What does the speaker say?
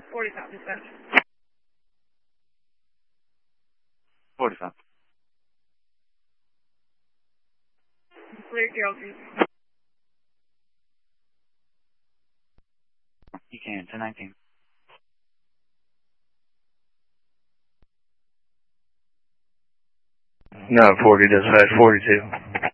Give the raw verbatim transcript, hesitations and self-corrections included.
forty-five, dispatch. forty-five. Clear, Carroll Street. You can, ten nineteen. No, forty, dispatch, forty-two.